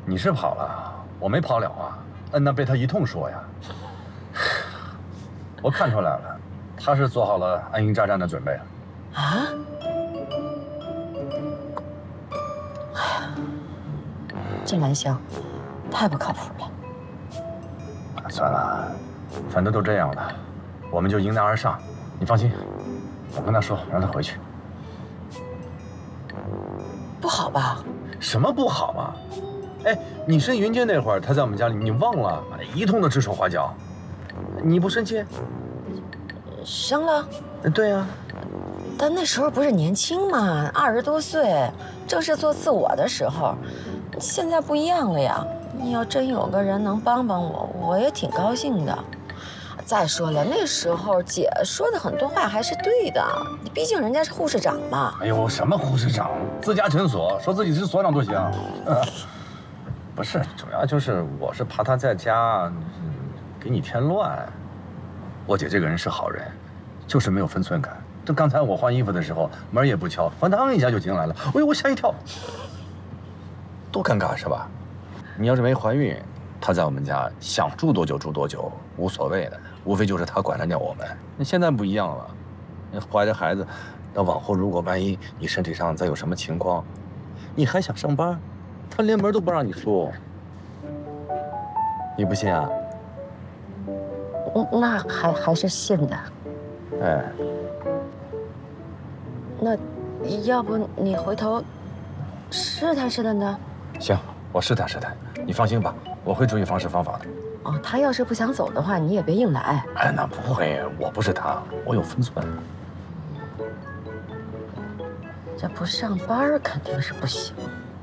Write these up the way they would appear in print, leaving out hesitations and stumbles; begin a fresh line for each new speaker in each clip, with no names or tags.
你是跑了，我没跑了啊。恩娜被他一通说呀。我看出来了，他是做好了安营扎寨的准备了。
啊？这兰香太不靠谱了。
算了，反正都这样了，我们就迎难而上。你放心，我跟他说，让他回去。
不好吧？
什么不好啊？哎，你生云阶那会儿，他在我们家里，你忘了？一通的指手画脚，你不生气？
生了。
对呀。
但那时候不是年轻嘛，20多岁，正是做自我的时候。现在不一样了呀！你要真有个人能帮帮我，我也挺高兴的。再说了，那时候姐说的很多话还是对的，毕竟人家是护士长嘛。
哎呦，什么护士长？自家诊所，说自己是所长都行。不是，主要就是我是怕他在家给你添乱。我姐这个人是好人，就是没有分寸感。就刚才我换衣服的时候，门也不敲，咣当一下就进来了。哎呦，我吓一跳，多尴尬是吧？你要是没怀孕，她在我们家想住多久住多久，无所谓的，无非就是她管着点我们。那现在不一样了，你怀着孩子，那往后如果万一你身体上再有什么情况，你还想上班，她连门都不让你出。你不信啊？
那还是信的。
哎，
那要不你回头试探试探他？
行，我试探试探，你放心吧，我会注意方式方法的。
哦，他要是不想走的话，你也别硬来。
哎，那不会，我不是他，我有分寸。
这不上班肯定是不行。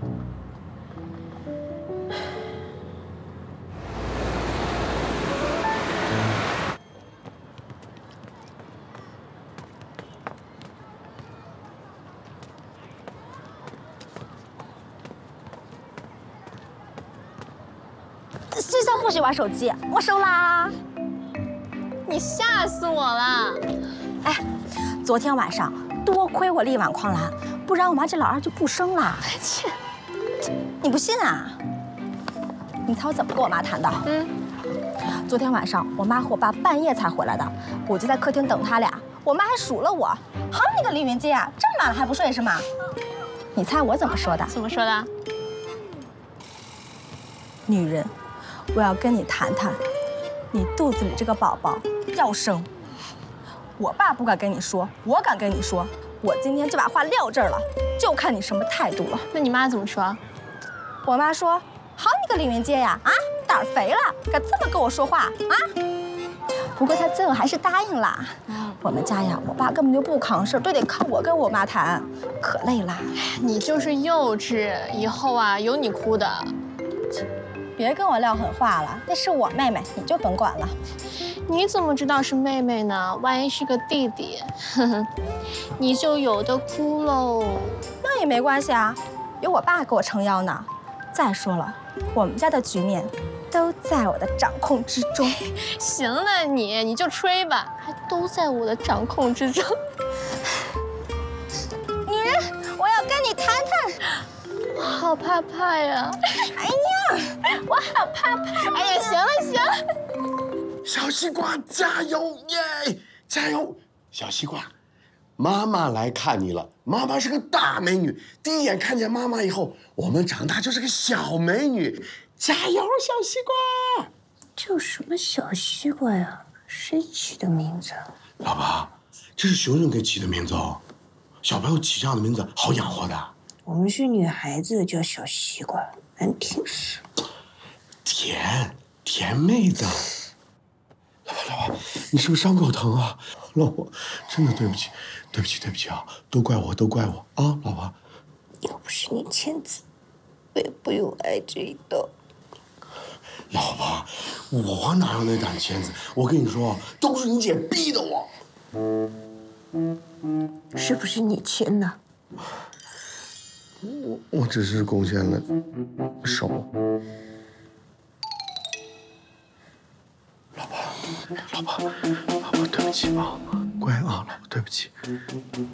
这上不许玩手机，没收啦！
你吓死我了！
哎，昨天晚上多亏我力挽狂澜，不然我妈这老二就不生了。切，你不信啊？你猜我怎么跟我妈谈的？昨天晚上我妈和我爸半夜才回来的，我就在客厅等他俩，我妈还数了我。好你个李云阶啊，这么晚了还不睡是吗？你猜我怎么说的？
怎么说的？
女人，我要跟你谈谈，你肚子里这个宝宝要生。我爸不敢跟你说，我敢跟你说。我今天就把话撂这儿了，就看你什么态度了。
那你妈怎么说？
我妈说：“好你个李云阶呀，啊，胆儿肥了，敢这么跟我说话啊！”不过她最后还是答应了。我们家呀，我爸根本就不扛事儿，都得靠我跟我妈谈，可累啦。
你就是幼稚，以后啊有你哭的。
别跟我撂狠话了，那是我妹妹，你就甭管了。
你怎么知道是妹妹呢？万一是个弟弟，你就有的哭喽。
那也没关系啊，有我爸给我撑腰呢。再说了，我们家的局面都在我的掌控之中。
行了你就吹吧，还都在我的掌控之中。
女人，我要跟你谈谈。
我好怕怕呀！
哎呀，我好怕怕。
哎呀，行了行了。
小西瓜，加油耶！加油，小西瓜，妈妈来看你了。妈妈是个大美女，第一眼看见妈妈以后，我们长大就是个小美女。加油，小西瓜！
叫什么小西瓜呀？谁起的名字？
老婆，这是熊熊给起的名字哦。小朋友起这样的名字好养活的。
我们是女孩子，叫小西瓜，难听死。
甜妹子。老婆，你是不是伤口疼啊？老婆，真的对不起啊！都怪我啊，老婆。
要不是你签字，我也不用挨这一刀。
老婆，我哪有那胆签字？我跟你说，都是你姐逼的我。
是不是你签的？
我只是贡献了手。老婆，对不起啊，乖啊，老婆，对不起。